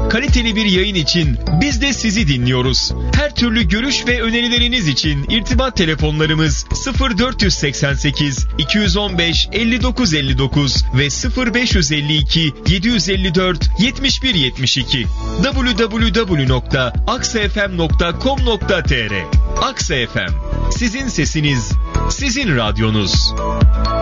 Kaliteli bir yayın için biz de sizi dinliyoruz. Her türlü görüş ve önerileriniz için irtibat telefonlarımız 0488 215 5959 ve 0552 754 71 72 www.aksafm.com.tr. Aksa FM, sizin sesiniz, sizin radyonuz.